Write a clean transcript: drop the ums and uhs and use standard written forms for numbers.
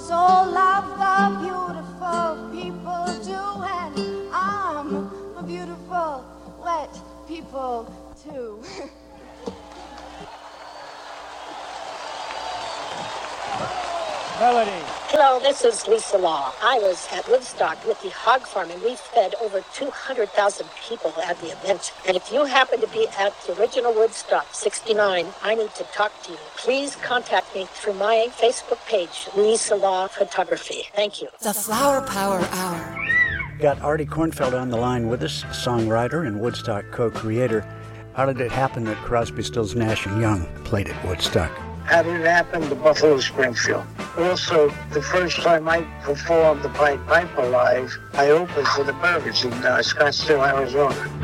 so love the beautiful people do, and I'm a beautiful wet people too. Melody. Hello, this is Lisa Law. I was at Woodstock with the hog farm, and we fed over 200,000 people at the event. And if you happen to be at the original Woodstock 69, I need to talk to you. Please contact me through my Facebook page, Lisa Law Photography. Thank you. The Flower Power Hour. Got Artie Kornfeld on the line with us, songwriter and Woodstock co-creator. How did it happen that Crosby, Stills, Nash & Young played at Woodstock? How did it happen to Buffalo Springfield? Also, the first time I performed the Pied Piper live, I opened for the Burgers in Scottsdale, Arizona.